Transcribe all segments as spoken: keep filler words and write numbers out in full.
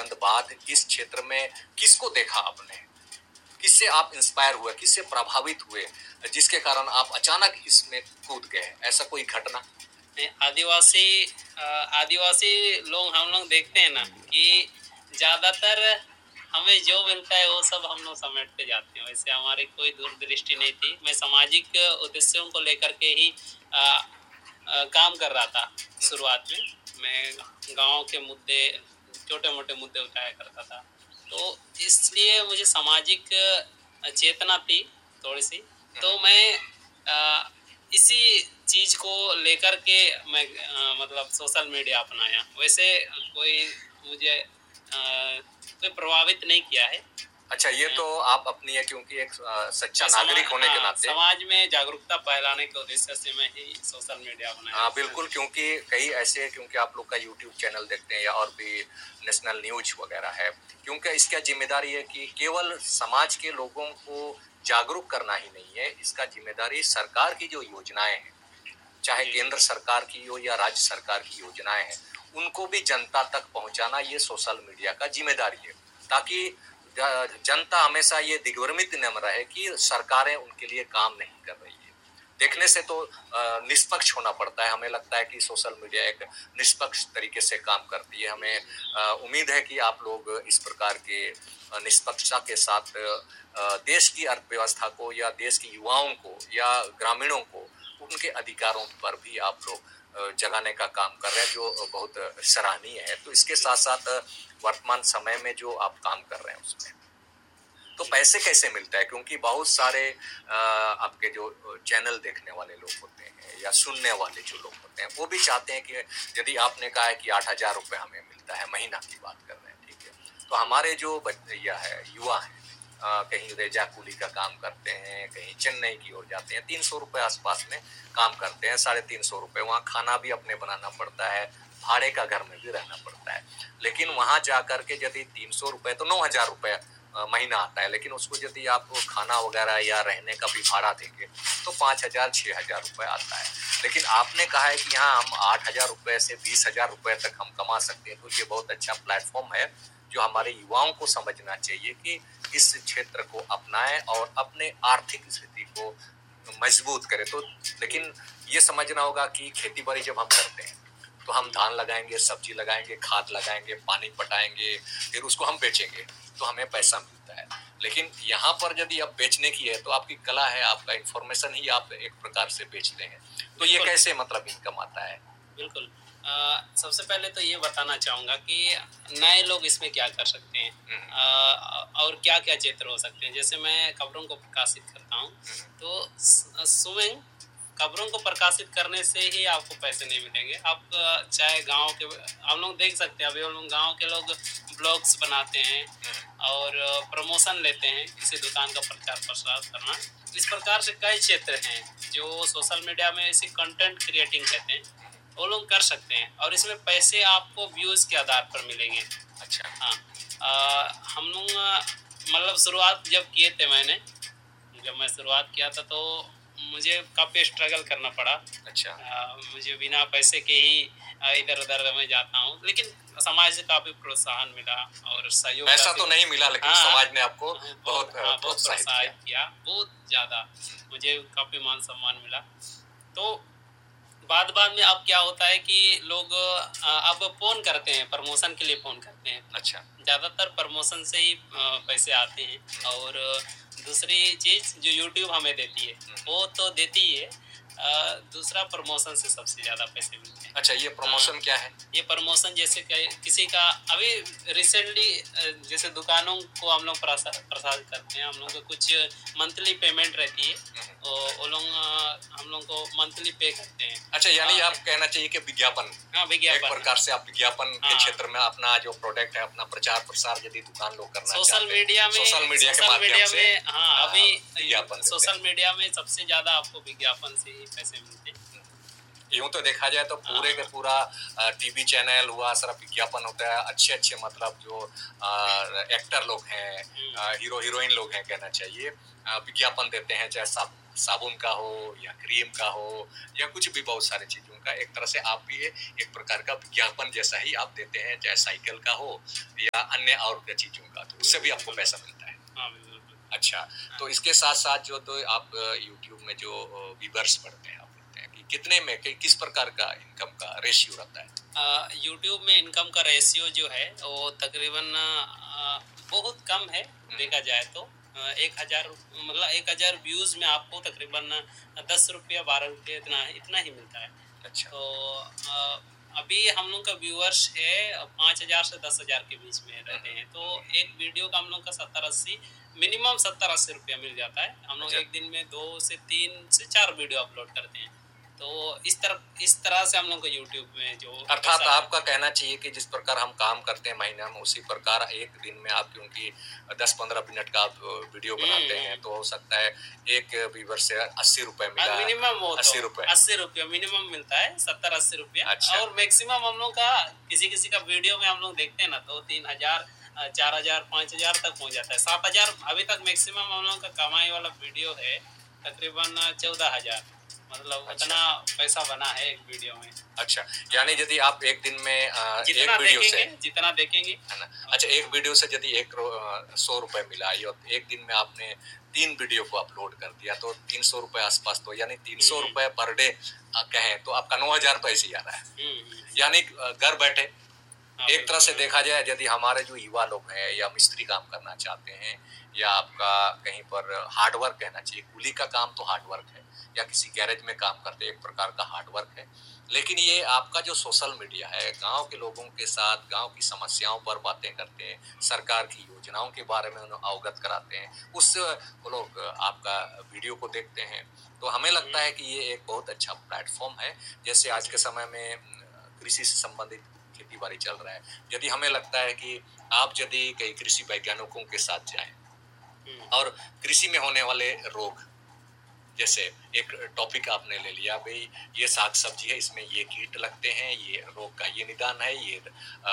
तुरंत बाद इस क्षेत्र में किसको देखा आपने, किससे आप इंस्पायर हुए, किससे प्रभावित हुए, जिसके कारण आप अचानक इसमें कूद गए, ऐसा कोई घटना? आदिवासी आदिवासी लोग हम लोग देखते हैं ना कि ज़्यादातर हमें जो मिलता है वो सब हम लोग समेटते जाते हैं। वैसे हमारी कोई दूरदृष्टि नहीं थी। मैं सामाजिक उद्देश्यों को लेकर के ही आ, आ, काम कर रहा था शुरुआत में। मैं गांव के मुद्दे, छोटे मोटे मुद्दे उठाया करता था, तो इसलिए मुझे सामाजिक चेतना थी थोड़ी सी। तो मैं आ, इसी चीज़ को लेकर के मैं आ, मतलब सोशल मीडिया अपनाया। वैसे कोई मुझे आ, कोई प्रभावित नहीं किया है। अच्छा, ये तो आप अपनी है क्योंकि एक सच्चा नागरिक होने के नाते समाज में जागरूकता फैलाने के उद्देश्य से मैं ही सोशल मीडिया बनाया। हाँ बिल्कुल, क्योंकि कई ऐसे, क्योंकि आप लोग का यूट्यूब चैनल देखते हैं या और भी नेशनल न्यूज वगैरह है, क्योंकि इसका जिम्मेदारी है कि केवल समाज के लोगों को जागरूक करना ही नहीं है, इसका जिम्मेदारी सरकार की जो योजनाएं हैं, चाहे केंद्र सरकार की हो या राज्य सरकार की योजनाएं हैं, उनको भी जनता तक पहुंचाना ये सोशल मीडिया का जिम्मेदारी है, ताकि जनता हमेशा ये दिग्भ्रमित न रहे कि सरकारें उनके लिए काम नहीं कर रही है। देखने से तो निष्पक्ष होना पड़ता है, हमें लगता है कि सोशल मीडिया एक निष्पक्ष तरीके से काम करती है। हमें उम्मीद है कि आप लोग इस प्रकार के निष्पक्षता के साथ देश की अर्थव्यवस्था को या देश के युवाओं को या ग्रामीणों को उनके अधिकारों पर भी आप लोग जगाने का काम कर रहे हैं, जो बहुत सराहनीय है। तो इसके साथ साथ वर्तमान समय में जो आप काम कर रहे हैं उसमें तो पैसे कैसे मिलता है, क्योंकि बहुत सारे आपके जो चैनल देखने वाले लोग होते हैं या सुनने वाले जो लोग होते हैं वो भी चाहते हैं कि यदि आपने कहा है कि आठ हजार रुपये हमें मिलता है, महीना की बात कर रहे हैं, ठीक है, तो हमारे जो बच्चे है युवा हैं, कहीं रेजा कूली का काम करते हैं, कहीं चेन्नई की ओर जाते हैं, तीन सौ रुपये आसपास में काम करते हैं, साढ़े तीन सौ रुपये वहाँ खाना भी अपने बनाना पड़ता है, भाड़े का घर में भी रहना पड़ता है। लेकिन वहाँ जा कर के यदि तीन सौ रुपये तो नौ हजार रुपये महीना आता है, लेकिन उसको यदि आप खाना वगैरह या रहने का भी भाड़ा देंगे तो पाँच हजार छः हजार रुपये आता है। लेकिन आपने कहा है कि यहाँ हम आठ हजार रुपये से बीस हजार रुपये तक हम कमा सकते हैं, तो ये बहुत अच्छा प्लेटफॉर्म है जो हमारे युवाओं को समझना चाहिए कि इस क्षेत्र को अपनाएं और अपने आर्थिक स्थिति को मजबूत करें। तो लेकिन ये समझना होगा कि खेती बाड़ी जब हम करते हैं तो हम धान लगाएंगे, सब्जी लगाएंगे, खाद लगाएंगे, पानी पटाएंगे, फिर उसको हम बेचेंगे तो हमें पैसा मिलता है। लेकिन यहाँ पर यदि आप बेचने की है तो आपकी कला है, आपका इंफॉर्मेशन ही आप एक प्रकार से बेचते हैं, तो ये कैसे मतलब इनकम आता है? बिल्कुल, आ, सबसे पहले तो ये बताना चाहूँगा कि नए लोग इसमें क्या कर सकते हैं आ, और क्या क्या क्षेत्र हो सकते हैं। जैसे मैं खबरों को प्रकाशित करता हूँ, तो सुबह खबरों को प्रकाशित करने से ही आपको पैसे नहीं मिलेंगे। आप चाहे गांव के, हम लोग देख सकते हैं अभी हम लोग गाँव के लोग ब्लॉग्स बनाते हैं और प्रमोशन लेते हैं, किसी दुकान का प्रचार प्रसार करना। इस प्रकार से कई क्षेत्र हैं जो सोशल मीडिया में इसे कंटेंट क्रिएटिंग कहते हैं, वो लोग कर सकते हैं और इसमें पैसे आपको व्यूज़ के आधार पर मिलेंगे। अच्छा, हाँ, आ, हम लोग मतलब शुरुआत जब किए थे, मैंने जब मैं शुरुआत किया था तो मुझे काफ़ी स्ट्रगल करना पड़ा। अच्छा, आ, मुझे बिना पैसे के ही इधर उधर मैं जाता हूँ, लेकिन समाज से काफ़ी प्रोत्साहन मिला और सहयोग। पैसा तो नहीं मिला लेकिन हाँ, समाज ने आपको बहुत प्रोत्साहित किया, किया बहुत ज़्यादा, मुझे काफ़ी मान सम्मान मिला। तो बाद बाद में अब क्या होता है कि लोग अब फ़ोन करते हैं, प्रमोशन के लिए फ़ोन करते हैं। अच्छा, ज़्यादातर प्रमोशन से ही पैसे आते हैं। और दूसरी चीज़ जो यूट्यूब हमें देती है वो तो देती ही है, दूसरा प्रमोशन से सबसे ज़्यादा पैसे मिलते हैं। अच्छा, ये प्रमोशन क्या है? ये प्रमोशन जैसे किसी का अभी रिसेंटली जैसे दुकानों को हम लोग प्रसाद करते हैं, हम लोग को कुछ मंथली पेमेंट रहती है, वो लोग हम लोग को मंथली पे करते हैं। अच्छा, यानी आप कहना चाहिए कि विज्ञापन, हाँ विज्ञापन, एक प्रकार से आप विज्ञापन के क्षेत्र में अपना जो प्रोडक्ट है, अपना प्रचार प्रसार यदि दुकान लोग करना सोशल मीडिया में, सोशल मीडिया के माध्यम से, हाँ अभी विज्ञापन, सोशल मीडिया में सबसे ज्यादा आपको विज्ञापन से ही पैसे मिलते हैं। यूँ तो देखा जाए तो पूरे के पूरा टीवी चैनल हुआ, सारा विज्ञापन होता है। अच्छे अच्छे मतलब जो एक्टर लोग हैं, हीरो हीरोइन लोग हैं कहना चाहिए, विज्ञापन देते हैं, चाहे साबुन साबुन का हो या क्रीम का हो या कुछ भी बहुत सारी चीज़ों का, एक तरह से आप भी एक प्रकार का विज्ञापन जैसा ही आप देते हैं, चाहे साइकिल का हो या अन्य और चीज़ों का, तो उससे भी आपको पैसा मिलता है। अच्छा, तो इसके साथ साथ जो तो आप यूट्यूब में जो व्यूअर्स बढ़ते हैं, आप बोलते हैं कि कितने में कि, किस प्रकार का इनकम का रेशियो रहता है? यूट्यूब में इनकम का रेशियो जो है वो तकरीबन बहुत कम है देखा जाए तो। एक हजार मतलब एक हजार व्यूज में आपको तकरीबन दस रुपया बारह रुपया इतना इतना ही मिलता है। अच्छा। तो आ, अभी हम लोग का व्यूअर्स है पाँच हजार से दस हजार के बीच में रहते हैं, तो एक वीडियो का हम लोग का सत्तर अस्सी मिनिमम सत्तर अस्सी रुपया मिल जाता है। हम लोग एक दिन में दो से तीन से चार वीडियो अपलोड करते हैं, तो इस तरह इस तरह से हम लोग को यूट्यूब में जो अर्थात आपका कहना चाहिए कि जिस प्रकार हम काम करते हैं महीना में, उसी प्रकार एक दिन में आप क्योंकि दस पंद्रह मिनट का आप वीडियो बनाते हैं, तो हो सकता है एक व्यूअर से अस्सी रुपए मिला, मिनिमम अस्सी रुपए अस्सी रुपया मिनिमम मिलता है, सत्तर अस्सी रुपया। अच्छा। और मैक्सिमम हम लोग का किसी किसी का वीडियो में हम लोग देखते हैं ना, तो तीन हजार चार हजार पाँच हजार तक पहुँच जाता है। सात हजार अभी तक मैक्सिमम हम लोग का कमाई वाला वीडियो है, तकरीबन चौदह हजार मतलब अच्छा। उतना पैसा बना है एक वीडियो में। अच्छा, यानी यदि आप एक दिन में आ, जितना एक वीडियो देखेंगे, से जितना देखेंगे है ना। अच्छा, एक वीडियो से यदि एक सौ रुपए मिला और एक दिन में आपने तीन वीडियो को अपलोड कर दिया, तो तीन सौ रुपए आसपास, तो यानी तीन सौ रुपए पर डे कहें तो आपका नौ हजार तो ऐसे ही आ रहा है। यानी घर बैठे एक तरह से देखा जाए, यदि हमारे जो युवा लोग हैं या मिस्त्री काम करना चाहते हैं या आपका कहीं पर हार्ड वर्क कहना चाहिए, कूली का काम तो हार्ड वर्क है, या किसी गैरेज में काम करते एक प्रकार का हार्ड वर्क है, लेकिन ये आपका जो सोशल मीडिया है, गांव के लोगों के साथ गांव की समस्याओं पर बातें करते हैं, सरकार की योजनाओं के बारे में उन्हें अवगत कराते हैं, उससे वो लोग आपका वीडियो को देखते हैं, तो हमें लगता है कि ये एक बहुत अच्छा प्लेटफॉर्म है। जैसे आज के समय में कृषि से संबंधित खेती बाड़ी चल रहा है, यदि हमें लगता है कि आप यदि कई कृषि वैज्ञानिकों के साथ जाएं और कृषि में होने वाले रोग, जैसे एक टॉपिक आपने ले लिया, भाई ये साग सब्जी है, इसमें ये कीट लगते हैं, ये रोग का ये निदान है, ये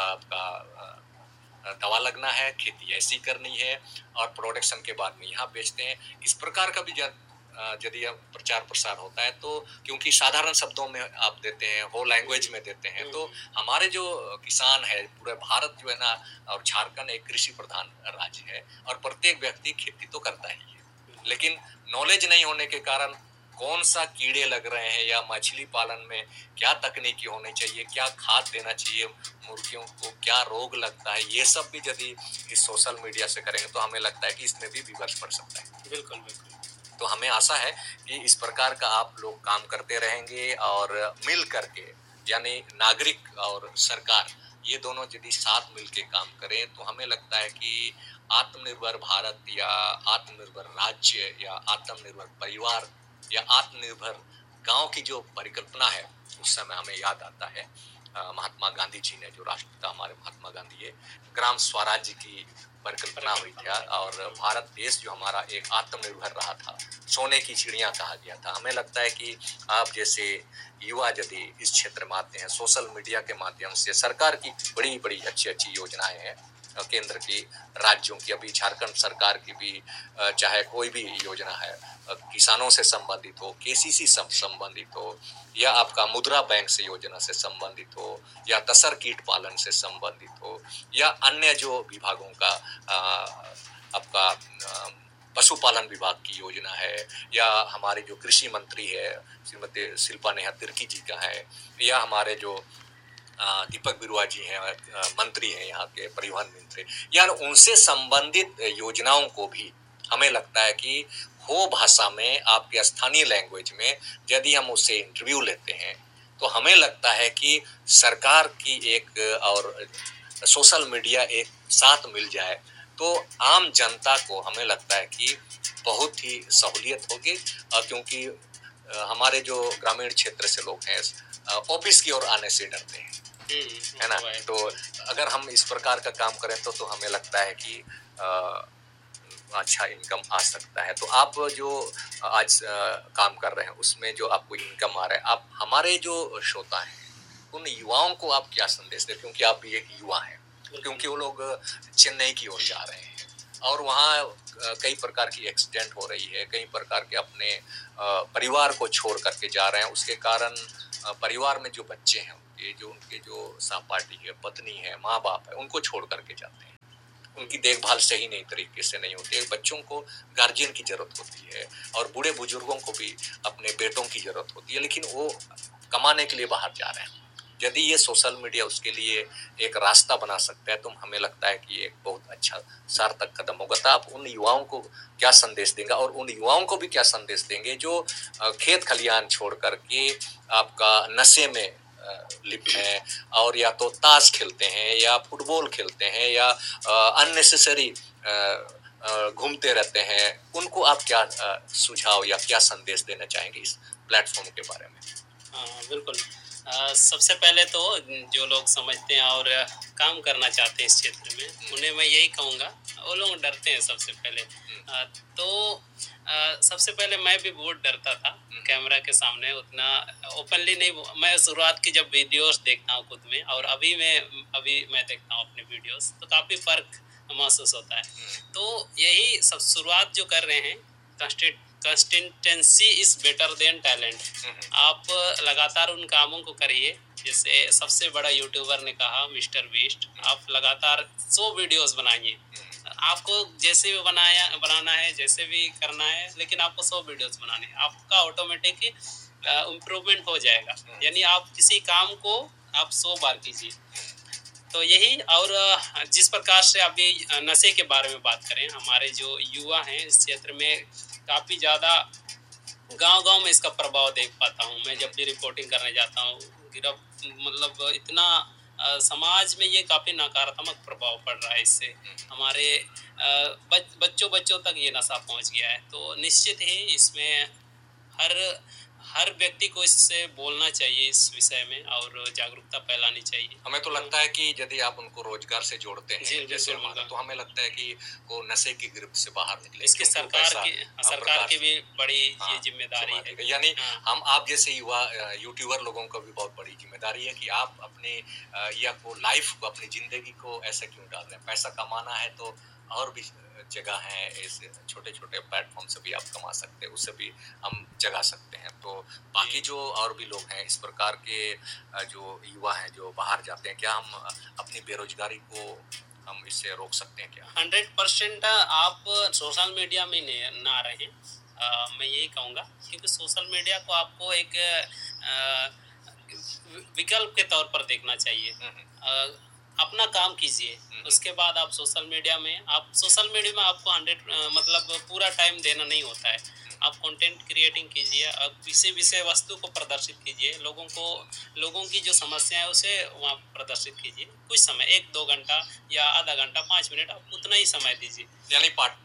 आपका दवा लगना है, खेती ऐसी करनी है और प्रोडक्शन के बाद में यहाँ बेचते हैं, इस प्रकार का भी यदि प्रचार प्रसार होता है, तो क्योंकि साधारण शब्दों में आप देते हैं, हो लैंग्वेज में देते हैं, तो हमारे जो किसान है, पूरे भारत जो है ना, और झारखंड एक कृषि प्रधान राज्य है और प्रत्येक व्यक्ति खेती तो करता ही है, लेकिन नॉलेज नहीं होने के कारण कौन सा कीड़े लग रहे हैं या मछली पालन में क्या तकनीकी होनी चाहिए, क्या खाद देना चाहिए मुर्गियों को, क्या रोग लगता है, ये सब भी यदि इस सोशल मीडिया से करेंगे तो हमें लगता है कि इसमें भी विवर्स पड़ सकता है। बिल्कुल बिल्कुल। तो हमें आशा है कि इस प्रकार का आप लोग काम करते रहेंगे और मिल करके, यानी नागरिक और सरकार ये दोनों यदि साथ मिल के काम करें, तो हमें लगता है कि आत्मनिर्भर भारत या आत्मनिर्भर राज्य या आत्मनिर्भर परिवार या आत्मनिर्भर गांव की जो परिकल्पना है, उस समय हमें याद आता है महात्मा गांधी जी ने, जो राष्ट्रपिता हमारे महात्मा गांधी है, ग्राम स्वराज्य की परिकल्पना हुई थी और भारत देश जो हमारा एक आत्मनिर्भर रहा था, सोने की चिड़िया कहा गया था। हमें लगता है कि आप जैसे युवा यदि इस क्षेत्र में आते हैं, सोशल मीडिया के माध्यम से सरकार की बड़ी बड़ी अच्छी अच्छी योजनाएं हैं, केंद्र की, राज्यों की, अभी झारखंड सरकार की भी चाहे कोई भी योजना है, किसानों से संबंधित हो, केसीसी से संबंधित हो, या आपका मुद्रा बैंक से योजना से संबंधित हो, या तसर कीट पालन से संबंधित हो, या अन्य जो विभागों का आपका पशुपालन विभाग की योजना है, या हमारे जो कृषि मंत्री है श्रीमती शिल्पा नेहा तिर्की जी का है, या हमारे जो दीपक बिरुआ जी हैं, मंत्री हैं यहाँ के परिवहन मंत्री, यानी उनसे संबंधित योजनाओं को भी हमें लगता है कि हो भाषा में, आपके स्थानीय लैंग्वेज में यदि हम उससे इंटरव्यू लेते हैं, तो हमें लगता है कि सरकार की एक और सोशल मीडिया एक साथ मिल जाए तो आम जनता को हमें लगता है कि बहुत ही सहूलियत होगी, क्योंकि हमारे जो ग्रामीण क्षेत्र से लोग हैं ऑफिस की ओर आने से डरते हैं, है ना। तो अगर हम इस प्रकार का काम करें तो तो हमें लगता है कि आ, अच्छा इनकम आ सकता है। तो आप जो आज आ, काम कर रहे हैं उसमें जो आपको इनकम आ रहा है, आप हमारे जो श्रोता हैं उन युवाओं को आप क्या संदेश दें, क्योंकि आप भी एक युवा हैं, क्योंकि वो लोग चेन्नई की ओर जा रहे हैं, और वहाँ कई प्रकार की एक्सीडेंट हो रही है, कई प्रकार के अपने परिवार को छोड़ करके जा रहे हैं। उसके कारण परिवार में जो बच्चे हैं उनके जो उनके जो सहपाठी है, पत्नी है, माँ बाप है, उनको छोड़ करके जाते हैं। उनकी देखभाल सही नहीं तरीके से नहीं होती है। बच्चों को गार्जियन की जरूरत होती है और बूढ़े बुजुर्गों को भी अपने बेटों की जरूरत होती है, लेकिन वो कमाने के लिए बाहर जा रहे हैं। यदि ये सोशल मीडिया उसके लिए एक रास्ता बना सकता है तो हमें लगता है कि एक बहुत अच्छा सार्थक कदम होगा। तो आप उन युवाओं को क्या संदेश देंगे और उन युवाओं को भी क्या संदेश देंगे जो खेत खलियान छोड़ करके आपका नशे में लिप्त हैं और या तो ताश खेलते हैं या फुटबॉल खेलते हैं या अननेसेसरी घूमते रहते हैं, उनको आप क्या सुझाव या क्या संदेश देना चाहेंगे इस प्लेटफॉर्म के बारे में? हाँ बिल्कुल। आ, सबसे पहले तो जो लोग समझते हैं और काम करना चाहते हैं इस क्षेत्र में, उन्हें मैं यही कहूँगा, वो लोग डरते हैं सबसे पहले। आ, तो आ, सबसे पहले मैं भी बहुत डरता था कैमरा के सामने, उतना ओपनली नहीं। मैं शुरुआत की जब वीडियोस देखता हूँ खुद में और अभी मैं अभी मैं देखता हूँ अपने वीडियोस, तो काफ़ी फ़र्क महसूस होता है। तो यही सब शुरुआत जो कर रहे हैं, consistency is better than talent. आप लगातार उन कामों को करिए, जैसे सबसे बड़ा यूट्यूबर ने कहा मिस्टर बीस्ट, आप लगातार सौ वीडियोस बनाइए। आपको जैसे भी बनाया बनाना है, जैसे भी करना है, लेकिन आपको सौ वीडियोस बनाने हैं, आपका ऑटोमेटिक इम्प्रूवमेंट हो जाएगा। यानी आप किसी काम को आप सौ बार कीजिए। तो यही, और जिस प्रकार से अभी नशे के बारे में बात करें, हमारे जो युवा हैं इस क्षेत्र में काफ़ी ज़्यादा गांव-गांव में इसका प्रभाव देख पाता हूँ मैं जब भी रिपोर्टिंग करने जाता हूँ। गिरफ मतलब इतना आ, समाज में ये काफ़ी नकारात्मक प्रभाव पड़ रहा है इससे। हमारे आ, बच, बच्चों बच्चों तक ये नशा पहुँच गया है। तो निश्चित ही इसमें हर हर व्यक्ति को इससे बोलना चाहिए इस विषय में और जागरूकता फैलानी चाहिए। हमें तो लगता है कि यदि आप उनको रोजगार से जोड़ते हैं जैसे हमारा, तो हमें लगता है कि वो नशे की गिरफ्त से बाहर निकले। इसकी सरकार की सरकार की भी बड़ी ये जिम्मेदारी है। यानी हम आप जैसे युवा यूट्यूबर लोगों को भी बहुत बड़ी जिम्मेदारी है कि आप अपने या को लाइफ को, अपनी जिंदगी को ऐसे क्यों डाल रहे हैं। पैसा कमाना है तो और भी जगह है, ऐसे छोटे छोटे प्लेटफॉर्म से भी आप कमा सकते हैं, उससे भी हम जगा सकते हैं। तो बाकी जो और भी लोग हैं इस प्रकार के जो युवा हैं जो बाहर जाते हैं, क्या हम अपनी बेरोजगारी को हम इससे रोक सकते हैं क्या? हंड्रेड परसेंट आप सोशल मीडिया में ना रहें, मैं यही कहूँगा, क्योंकि सोशल मीडिया को आपको एक विकल्प के तौर पर देखना चाहिए। आ, अपना काम कीजिए, उसके बाद आप सोशल मीडिया में आप सोशल मीडिया में आपको हंड्रेड मतलब पूरा टाइम देना नहीं होता है। आप कंटेंट क्रिएटिंग कीजिए, आप किसी विषय वस्तु को प्रदर्शित कीजिए, लोगों को लोगों की जो समस्या है उसे वहाँ प्रदर्शित कीजिए। कुछ समय, एक दो घंटा या आधा घंटा, पाँच मिनट, आप उतना ही समय दीजिए। यानी पार्ट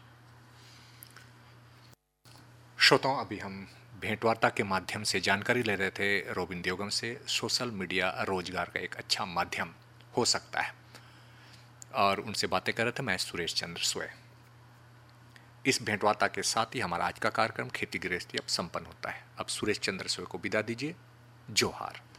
श्रोताओं, अभी हम भेंटवार्ता के माध्यम से जानकारी ले रहे थे रोबिन देवगम से। सोशल मीडिया रोजगार का एक अच्छा माध्यम हो सकता है और उनसे बातें कर रहे थे मैं सुरेश चंद्र सोए। इस भेंटवार्ता के साथ ही हमारा आज का कार्यक्रम खेती गृहस्थी अब संपन्न होता है। अब सुरेश चंद्र सोए को विदा दीजिए। जोहार।